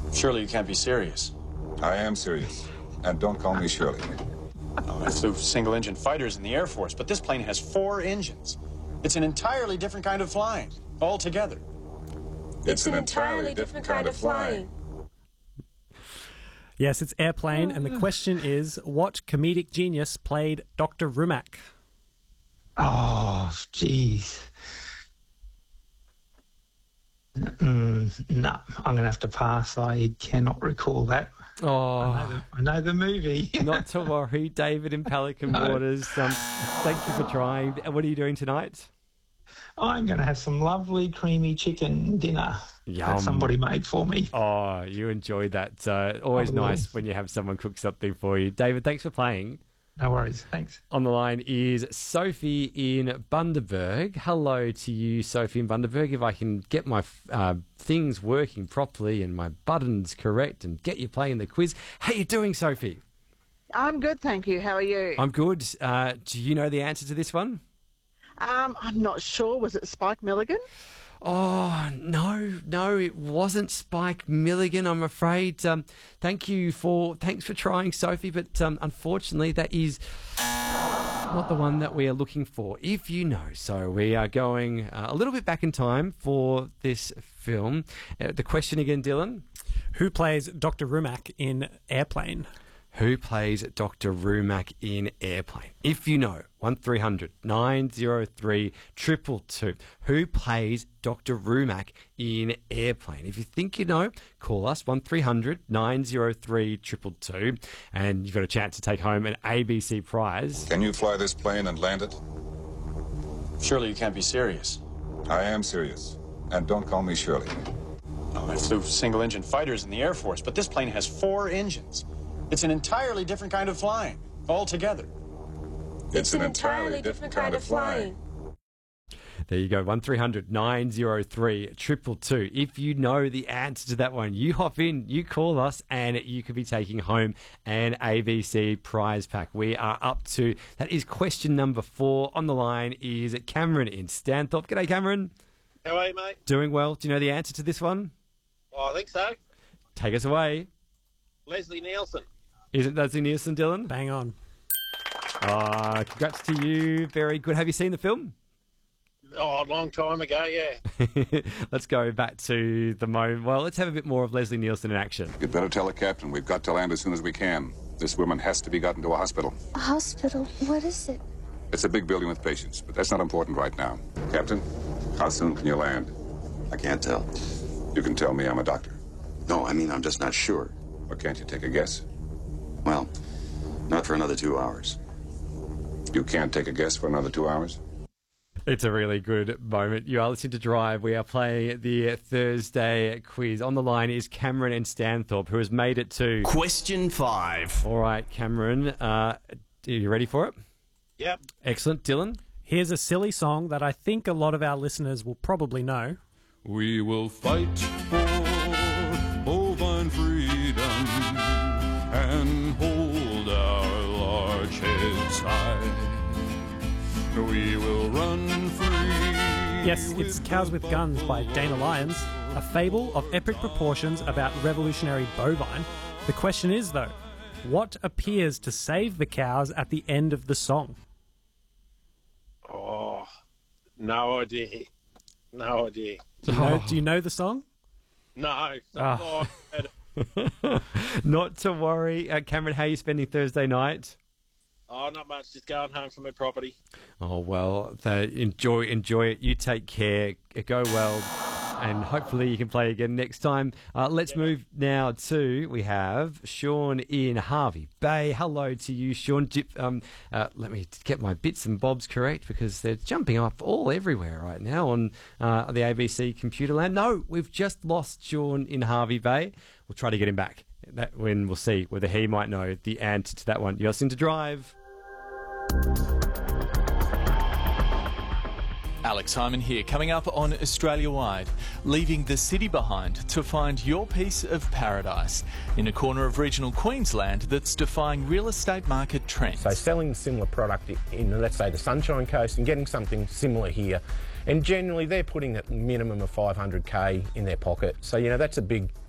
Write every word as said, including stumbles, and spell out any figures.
Surely you can't be serious. I am serious. And don't call me Shirley. Oh, I flew single-engine fighters in the Air Force, but this plane has four engines. It's an entirely different kind of flying, altogether. It's, it's an, an entirely, entirely different, different kind, kind of flying. flying. Yes, it's Airplane, and the question is, what comedic genius played Doctor Rumack? Oh, jeez. Mm, no, I'm going to have to pass. I cannot recall that. Oh, I know the, I know the movie. Not to worry, David in Pelican no. Waters. Um, thank you for trying. What are you doing tonight? I'm going to have some lovely creamy chicken dinner Yum. that somebody made for me. Oh, you enjoyed that. Uh, always oh, nice yeah. when you have someone cook something for you. David, thanks for playing. No worries. Thanks. On the line is Sophie in Bundaberg. Hello to you, Sophie in Bundaberg. If I can get my uh, things working properly and my buttons correct and get you playing the quiz. How you doing, Sophie? I'm good, thank you. How are you? I'm good. Uh, do you know the answer to this one? Um, I'm not sure. Was it Spike Milligan? Oh, no, no, it wasn't Spike Milligan, I'm afraid. Um, thank you for, thanks for trying, Sophie, but um, unfortunately that is not the one that we are looking for, if you know. So we are going uh, a little bit back in time for this film. Uh, the question again, Dylan? Who plays Doctor Rumack in Airplane? Who plays Doctor Rumack in Airplane? If you know, one three hundred nine oh three two two two. Who plays Doctor Rumack in Airplane? If you think you know, call us, one three hundred nine oh three two two two, and you've got a chance to take home an A B C prize. Can you fly this plane and land it? Surely you can't be serious. I am serious. And don't call me Shirley. Oh, I flew single-engine fighters in the Air Force, but this plane has four engines. It's an entirely different kind of flying, altogether. It's, it's an, an entirely, entirely different, different kind, kind of flying. flying. There you go, one three hundred nine oh three two two two. If you know the answer to that one, you hop in, you call us, and you could be taking home an A B C prize pack. We are up to, that is question number four. On the line is Cameron in Stanthorpe. G'day, Cameron. How are you, mate? Doing well. Do you know the answer to this one? Oh, I think so. Take us away. Leslie Nielsen. Is it Leslie Nielsen, Dylan? Bang on. Uh, congrats to you. Very good. Have you seen the film? Oh, a long time ago, yeah. Let's go back to the moment. Well, let's have a bit more of Leslie Nielsen in action. You'd better tell the captain. We've got to land as soon as we can. This woman has to be gotten to a hospital. A hospital? What is it? It's a big building with patients, but that's not important right now. Captain, how soon can you land? I can't tell. You can tell me. I'm a doctor. No, I mean, I'm just not sure. Or can't you take a guess? Well, not for another two hours. You can't take a guess for another two hours? It's a really good moment. You are listening to Drive. We are playing the Thursday quiz. On the line is Cameron and Stanthorpe, who has made it to... Question five. All right, Cameron, uh, are you ready for it? Yep. Excellent. Dylan? Here's a silly song that I think a lot of our listeners will probably know. We will fight for bovine freedom and hold our large heads high. We will run free. Yes, it's Cows with Guns by Dana Lyons, a fable of epic proportions about revolutionary bovine. The question is, though, what appears to save the cows at the end of the song? Oh, no idea. No idea. Do you know, do you know the song? No. Oh. Not to worry. Uh, Cameron, how are you spending Thursday night? Oh, not much. Just going home from my property. Oh, well, uh, enjoy enjoy it. You take care. Go well. And hopefully you can play again next time. Uh, let's yeah. move now to, we have Sean in Hervey Bay. Hello to you, Sean. Um, uh, let me get my bits and bobs correct because they're jumping up all everywhere right now on uh, the A B C computer land. No, we've just lost Sean in Hervey Bay. We'll try to get him back. That when we'll see whether he might know the answer to that one. You're listening to Drive. Alex Hyman here, coming up on Australia Wide, leaving the city behind to find your piece of paradise in a corner of regional Queensland that's defying real estate market trends. So selling a similar product in, let's say, the Sunshine Coast and getting something similar here, and generally they're putting a minimum of five hundred K in their pocket. So, you know, that's a big